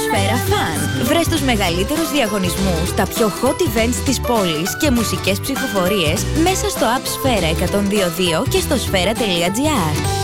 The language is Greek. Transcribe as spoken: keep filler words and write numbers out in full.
Σφαίρα Fun. Βρες τους μεγαλύτερους διαγωνισμούς, τα πιο hot events της πόλης και μουσικές ψηφοφορίες μέσα στο app Σφαίρα εκατόν δύο δύο και στο σφαίρα τελεία τζι άρ.